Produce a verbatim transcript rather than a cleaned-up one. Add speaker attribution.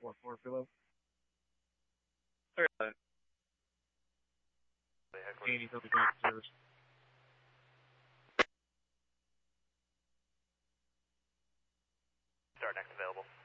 Speaker 1: four four, Philip.
Speaker 2: Alright.
Speaker 1: eighty, something back to service.
Speaker 2: Start next available.